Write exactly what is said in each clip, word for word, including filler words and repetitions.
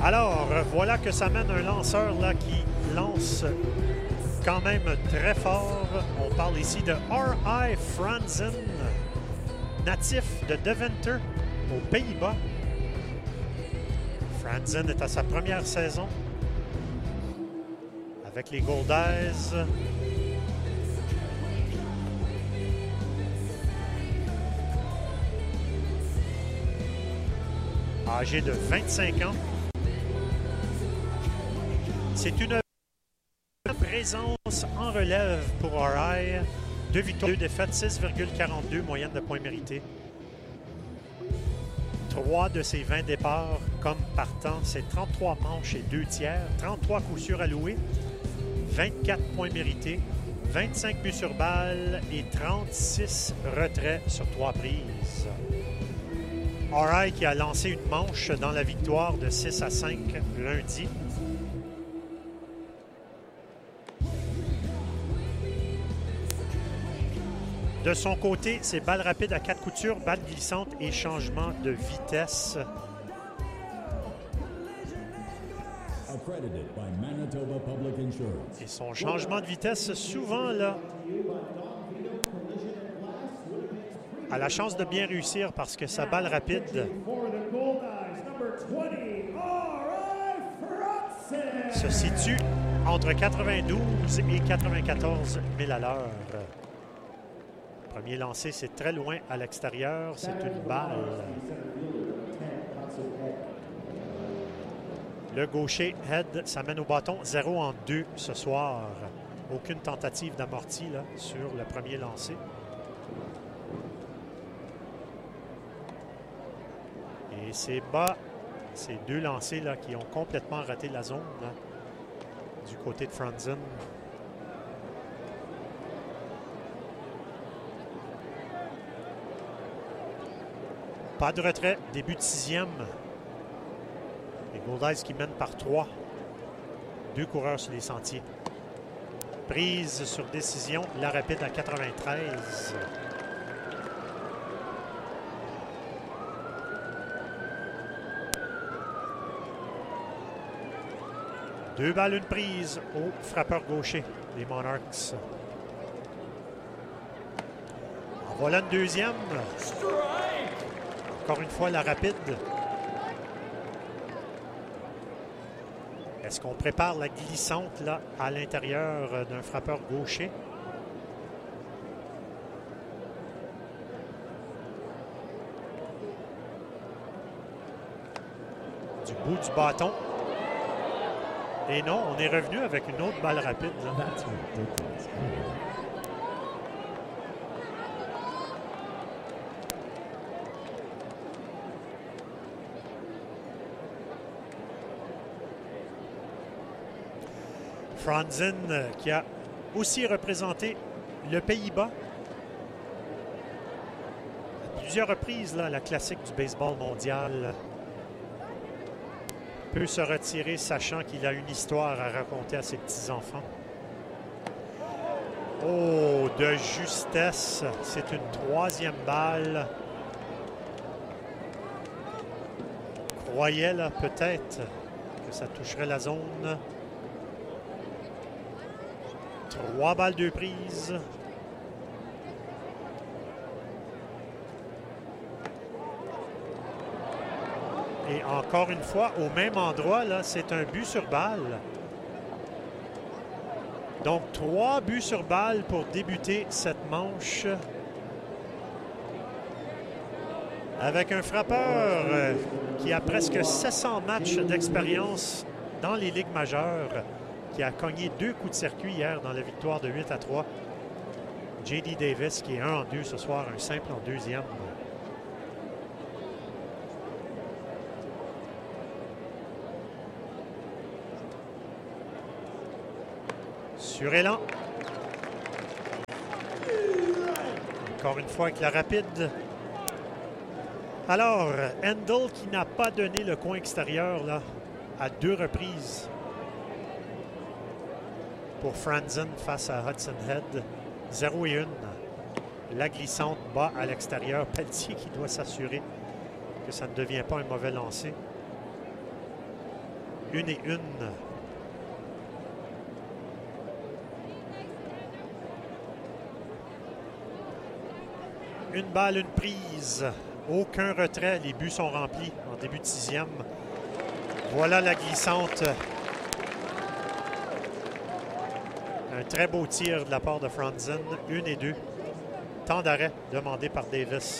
Alors, voilà que ça mène un lanceur là qui lance quand même très fort. On parle ici de R I Franzen, natif de Deventer, aux Pays-Bas. Franzen est à sa première saison avec les Goldies. Âgé de vingt-cinq ans. C'est une présence en relève pour R I. Deux victoires, deux défaites, six virgule quarante-deux moyenne de points mérités. Trois de ses vingt départs comme partant, c'est trente-trois manches et deux tiers, trente-trois coups sûrs alloués, vingt-quatre points mérités, vingt-cinq buts sur balle et trente-six retraits sur trois prises. R I qui a lancé une manche dans la victoire de six à cinq lundi. De son côté, c'est balle rapide à quatre coutures, balle glissante et changement de vitesse. Et son changement de vitesse, souvent, là, a la chance de bien réussir parce que sa balle rapide se situe entre quatre-vingt-douze et quatre-vingt-quatorze milles à l'heure. Premier lancé, c'est très loin à l'extérieur. C'est une balle. Le gaucher head, ça mène au bâton zéro en deux ce soir. Aucune tentative d'amorti là, sur le premier lancé. Et c'est bas, ces deux lancers là, qui ont complètement raté la zone là, du côté de Franzen. Pas de retrait, début de sixième. Les Goldies qui mènent par trois. Deux coureurs sur les sentiers. Prise sur décision, la rapide à quatre-vingt-treize. Deux balles, une prise au frappeur gaucher des Monarchs. En voilà une deuxième. Encore une fois, la rapide. Est-ce qu'on prépare la glissante là, à l'intérieur d'un frappeur gaucher? Du bout du bâton. Et non, on est revenu avec une autre balle rapide. Là. Franzen qui a aussi représenté le Pays-Bas à plusieurs reprises, là, la classique du baseball mondial. Peut se retirer sachant qu'il a une histoire à raconter à ses petits-enfants. Oh, de justesse, c'est une troisième balle. Croyait là peut-être que ça toucherait la zone. Trois balles, deux prises. Et encore une fois, au même endroit, là, c'est un but sur balle. Donc, trois buts sur balle pour débuter cette manche. Avec un frappeur euh, qui a presque sept cents matchs d'expérience dans les ligues majeures, qui a cogné deux coups de circuit hier dans la victoire de huit à trois. J D Davis qui est un en deux ce soir, un simple en deuxième. Sur élan. Encore une fois avec la rapide. Alors, Handel qui n'a pas donné le coin extérieur là, à deux reprises pour Franzen face à Hudson Head. zéro et un. La glissante bas à l'extérieur. Pelletier qui doit s'assurer que ça ne devient pas un mauvais lancer. Une et une. Une balle, une prise. Aucun retrait. Les buts sont remplis en début de sixième. Voilà la glissante. Un très beau tir de la part de Franzen. Une et deux. Temps d'arrêt demandé par Davis.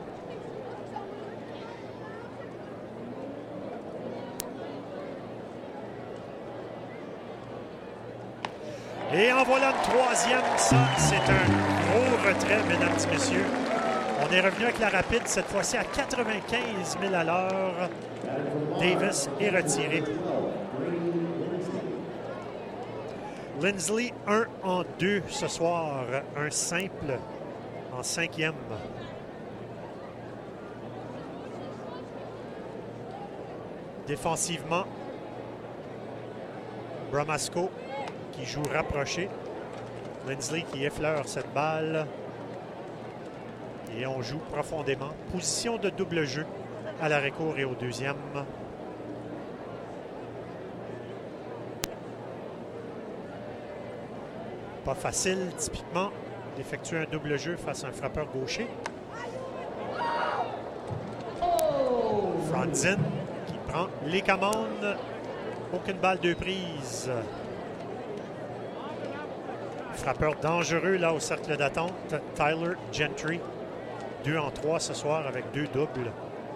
Et en voilà une troisième. Ça, c'est un gros retrait, mesdames et messieurs. On est revenu avec la rapide, cette fois-ci à quatre-vingt-quinze mille à l'heure. Davis est retiré. Lindsley, un en deux ce soir. Un simple en cinquième. Défensivement, Bramasco qui joue rapproché. Lindsley qui effleure cette balle. Et on joue profondément. Position de double jeu à l'arrêt-court et au deuxième. Pas facile, typiquement, d'effectuer un double jeu face à un frappeur gaucher. Franzen qui prend les commandes. Aucune balle de prise. Frappeur dangereux là au cercle d'attente, Tyler Gentry. Deux en trois ce soir avec deux doubles.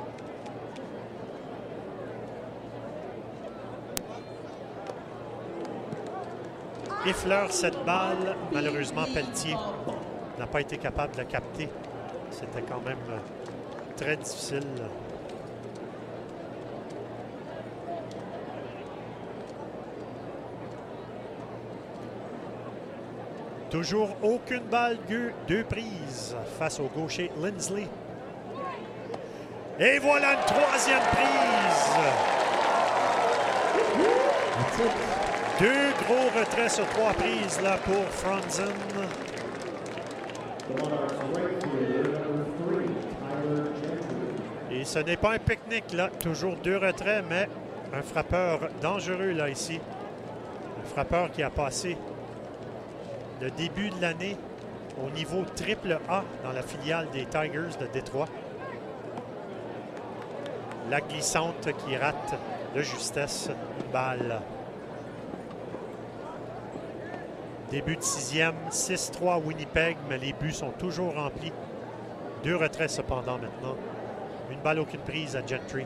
Effleure cette balle. Malheureusement, Pelletier n'a pas été capable de la capter. C'était quand même très difficile. Toujours aucune balle, deux, deux prises face au gaucher Lindsley. Et voilà une troisième prise. Deux gros retraits sur trois prises là pour Franzen. Et ce n'est pas un pique-nique là. Toujours deux retraits, mais un frappeur dangereux là ici. Un frappeur qui a passé le début de l'année au niveau triple A dans la filiale des Tigers de Détroit. La glissante qui rate de justesse une balle. Début de sixième, six trois Winnipeg, mais les buts sont toujours remplis. Deux retraits cependant maintenant. Une balle, aucune prise à Gentry.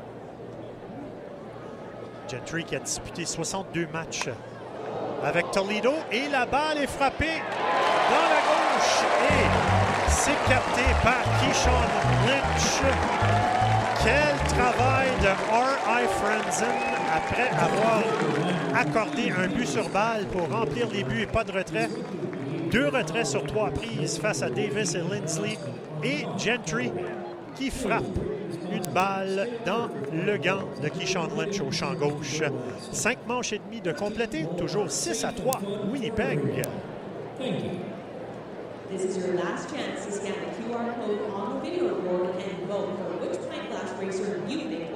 Gentry qui a disputé soixante-deux matchs avec Toledo et la balle est frappée dans la gauche et c'est capté par Keyshawn Lynch. Quel travail de R I Franzen après avoir accordé un but sur balle pour remplir les buts et pas de retrait. Deux retraits sur trois prises face à Davis et Lindsley et Gentry qui frappe une balle dans le gant de Keyshawn Lynch au champ gauche. Cinq manches et demie de compléter, toujours six à trois, Winnipeg. This is your last chance to scan the Q R code on the video board and vote for which pint glass racer you think